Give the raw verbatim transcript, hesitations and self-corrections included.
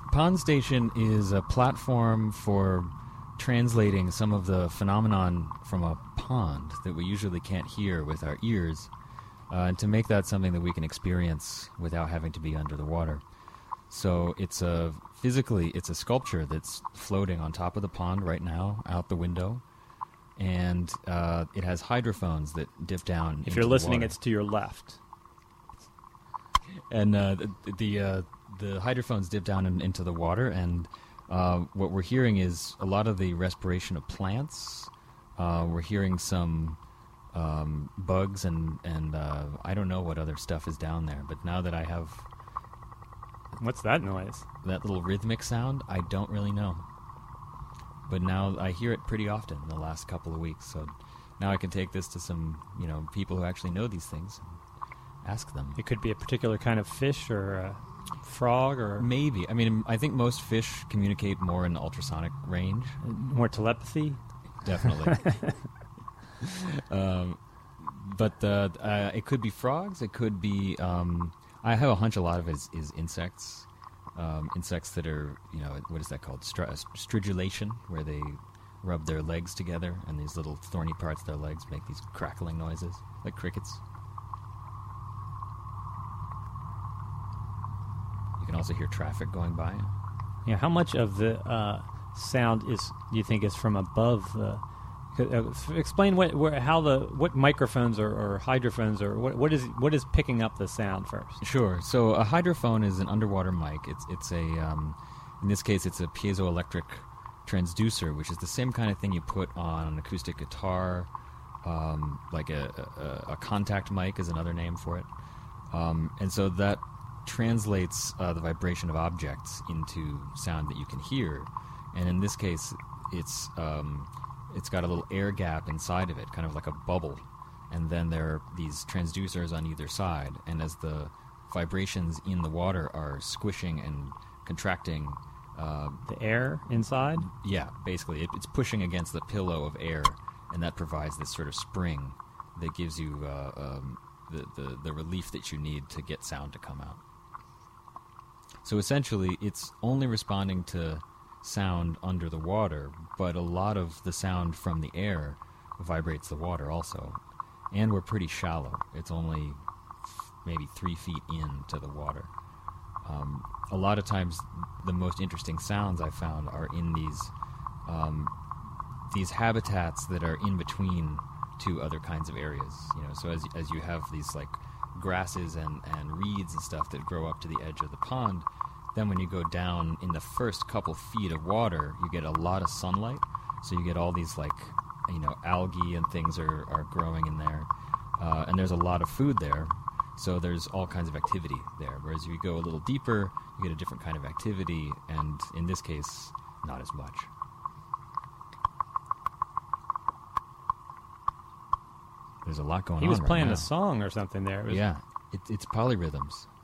Pond Station is a platform for translating some of the phenomenon from a pond that we usually can't hear with our ears, uh, and to make that something that we can experience without having to be under the water. So it's a physically, it's a sculpture that's floating on top of the pond right now, out the window, and uh, it has hydrophones that dip down. If you're listening, it's to your left. And uh, the the, uh, the hydrophones dip down in, into the water, and uh, what we're hearing is a lot of the respiration of plants. Uh, we're hearing some um, bugs, and and uh, I don't know what other stuff is down there. But now that I have what's that noise? That little rhythmic sound, I don't really know. But now I hear it pretty often in the last couple of weeks. So now I can take this to some, you know, people who actually know these things and ask them. It could be a particular kind of fish or a frog or... Maybe. I mean, I think most fish communicate more in ultrasonic range. More telepathy? Definitely. um, but uh, uh, it could be frogs. It could be... Um, I have a hunch a lot of it is, is insects. Um, insects that are, you know, what is that called? Str- stridulation, where they rub their legs together, and these little thorny parts of their legs make these crackling noises, like crickets. You can also hear traffic going by. Yeah, how much of the uh, sound is do you think is from above the? Uh, explain what, where, how the what microphones or, or hydrophones or what what is what is picking up the sound first? Sure. So a hydrophone is an underwater mic. It's it's a um, in this case it's a piezoelectric transducer, which is the same kind of thing you put on an acoustic guitar. Um, like a, a, a contact mic is another name for it. Um, and so that translates uh, the vibration of objects into sound that you can hear. And in this case, it's um, it's got a little air gap inside of it, kind of like a bubble. And then there are these transducers on either side. And as the vibrations in the water are squishing and contracting... Uh, the air inside? Yeah, basically. It, it's pushing against the pillow of air, and that provides this sort of spring that gives you uh, um, the, the, the relief that you need to get sound to come out. So essentially, it's only responding to sound under the water, but a lot of the sound from the air vibrates the water also. And we're pretty shallow. It's only f- maybe three feet into the water. Um, a lot of times, the most interesting sounds I found are in these um, these habitats that are in between two other kinds of areas. You know, so as as you have these like grasses and, and reeds and stuff that grow up to the edge of the pond, then when you go down in the first couple feet of water, you get a lot of sunlight. So you get all these like, you know, algae and things are, are growing in there. Uh, and there's a lot of food there. So there's all kinds of activity there. Whereas if you go a little deeper, you get a different kind of activity. And in this case, not as much. There's a lot going on. He was right playing now. a song or something there. It was yeah, it, it's polyrhythms.